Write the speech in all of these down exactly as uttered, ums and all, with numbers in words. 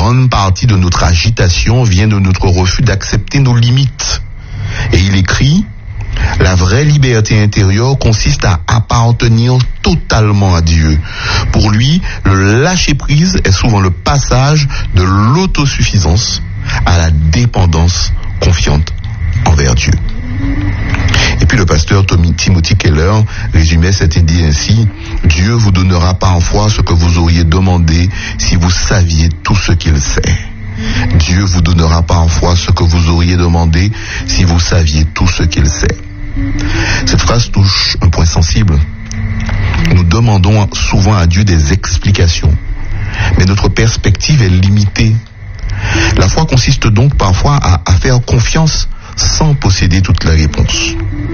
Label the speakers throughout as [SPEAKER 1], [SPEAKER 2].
[SPEAKER 1] grande partie de notre agitation vient de notre refus d'accepter nos limites. Et il écrit, la vraie liberté intérieure consiste à appartenir totalement à Dieu. Pour lui, le lâcher-prise est souvent le passage de l'autosuffisance à la dépendance confiante envers Dieu. Et puis le pasteur Tommy, Timothy Keller résumait cette idée ainsi: Dieu vous donnera pas en foi ce que vous auriez demandé si vous saviez tout ce qu'il sait. Dieu vous donnera pas en foi ce que vous auriez demandé si vous saviez tout ce qu'il sait. Cette phrase touche un point sensible. Nous demandons souvent à Dieu des explications, mais notre perspective est limitée. La foi consiste donc parfois à, à faire confiance sans posséder toutes les réponses.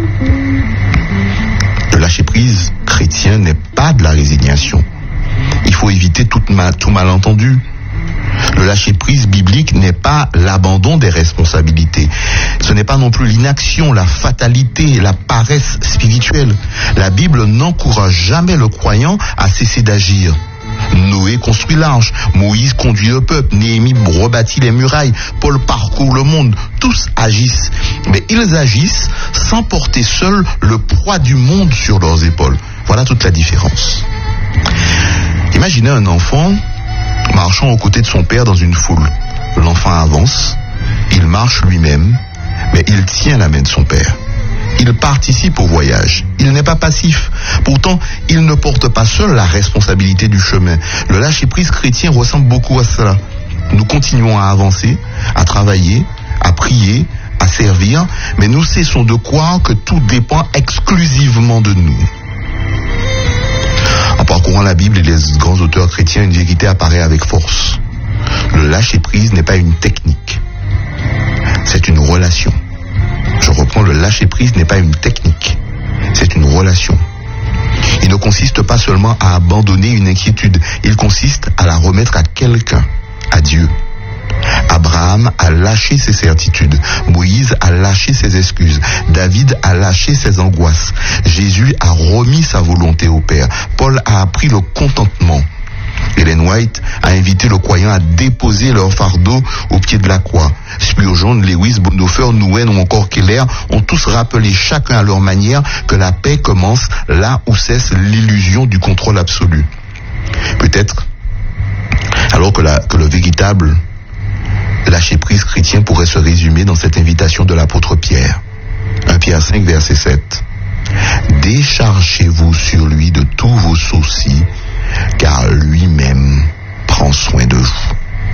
[SPEAKER 1] Le lâcher-prise chrétien n'est pas de la résignation. Il faut éviter tout, mal, tout malentendu. Le lâcher-prise biblique n'est pas l'abandon des responsabilités. Ce n'est pas non plus l'inaction, la fatalité, la paresse spirituelle. La Bible n'encourage jamais le croyant à cesser d'agir. Noé construit l'arche, Moïse conduit le peuple, Néhémie rebâtit les murailles, Paul parcourt le monde. Tous agissent, mais ils agissent sans porter seuls le poids du monde sur leurs épaules. Voilà toute la différence. Imaginez un enfant marchant aux côtés de son père dans une foule. L'enfant avance, il marche lui-même, mais il tient la main de son père. Il participe au voyage. Il n'est pas passif. Pourtant, il ne porte pas seul la responsabilité du chemin. Le lâcher-prise chrétien ressemble beaucoup à cela. Nous continuons à avancer, à travailler, à prier, à servir, mais nous cessons de croire que tout dépend exclusivement de nous. En parcourant la Bible et les grands auteurs chrétiens, une vérité apparaît avec force. Le lâcher-prise n'est pas une technique. C'est une relation. Je reprends, le lâcher-prise n'est pas une technique, c'est une relation. Il ne consiste pas seulement à abandonner une inquiétude, il consiste à la remettre à quelqu'un, à Dieu. Abraham a lâché ses certitudes, Moïse a lâché ses excuses, David a lâché ses angoisses, Jésus a remis sa volonté au Père, Paul a appris le contentement. Ellen White a invité le croyant à déposer leur fardeau au pied de la croix. Spurgeon, Lewis, Bonhoeffer, Nouwen ou encore Keller ont tous rappelé chacun à leur manière que la paix commence là où cesse l'illusion du contrôle absolu. Peut-être alors que, la, que le véritable lâcher-prise chrétien pourrait se résumer dans cette invitation de l'apôtre Pierre. premier Pierre cinq, verset sept. Déchargez-vous sur lui de tous vos soucis, car lui-même